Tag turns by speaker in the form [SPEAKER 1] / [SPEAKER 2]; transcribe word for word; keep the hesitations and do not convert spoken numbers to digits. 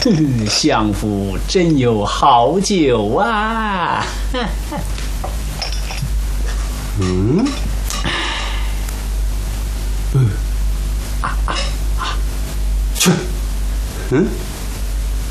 [SPEAKER 1] 相府真有好酒啊！
[SPEAKER 2] 嗯，嗯，啊啊啊，去，嗯。